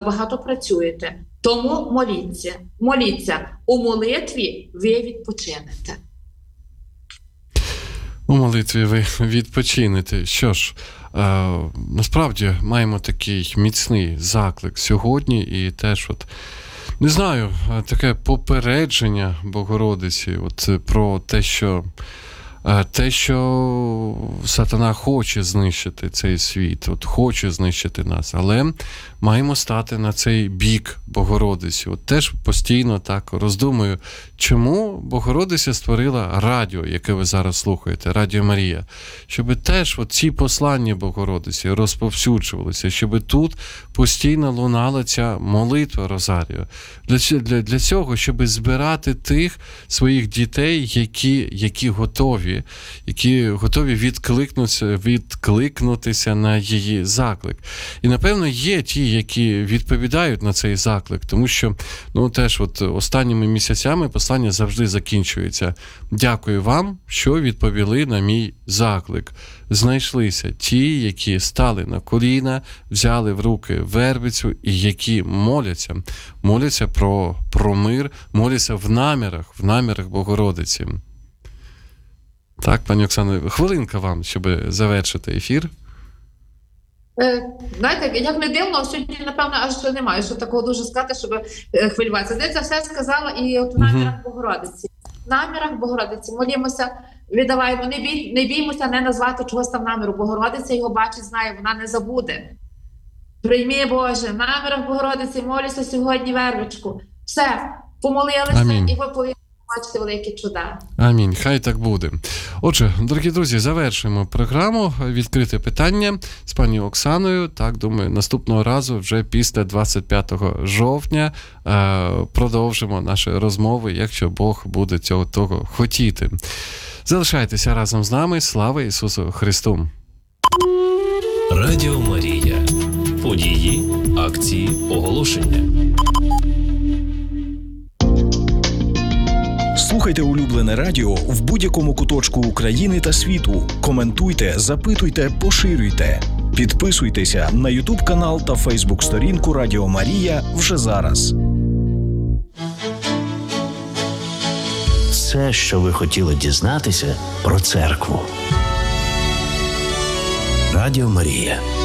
багато працюєте. Тому моліться. У молитві ви відпочинете. У молитві ви відпочинете. Що ж, насправді маємо такий міцний заклик сьогодні і теж не знаю, таке попередження Богородиці про те, що сатана хоче знищити цей світ, хоче знищити нас, але маємо стати на цей бік Богородиці. Теж постійно так роздумую, чому Богородиця створила радіо, яке ви зараз слухаєте, Радіо Марія, щоб теж ці послання Богородиці розповсюджувалися, щоб тут постійно лунала ця молитва Розаріо. Для цього, щоб збирати тих своїх дітей, які готові відкликнутися на її заклик. І, напевно, є ті, які відповідають на цей заклик, тому що, теж останніми місяцями послання завжди закінчується. Дякую вам, що відповіли на мій заклик. Знайшлися ті, які стали на коліна, взяли в руки вербицю і які моляться про мир, моляться в намірах Богородиці. Так, пані Оксано, хвилинка вам, щоб завершити ефір. Знаєте, як не дивно, сьогодні, напевно, аж немає, що такого дуже сказати, щоб хвилюватися. Де це все сказала і в намірах Богородиці. В намірах Богородиці молімося, віддаваємо, не біймося не назвати чогось там наміру. Богородиця його бачить, знає, вона не забуде. Прийми, Боже, в намірах Богородиці, молюся сьогодні вервичку. Все, помолилися. Амінь. І ви повинні бачити великі чуда. Амінь, хай так буде. Отже, дорогі друзі, завершуємо програму «Відкрите питання» з пані Оксаною. Так, думаю, наступного разу, вже після 25 жовтня, продовжимо наші розмови, якщо Бог буде того хотіти. Залишайтеся разом з нами. Слава Ісусу Христу! Радіо Марія. Події, акції, оголошення. Слухайте улюблене радіо в будь-якому куточку України та світу. Коментуйте, запитуйте, поширюйте. Підписуйтеся на YouTube-канал та Facebook-сторінку Радіо Марія вже зараз. Все, що ви хотіли дізнатися про церкву. Радіо Марія.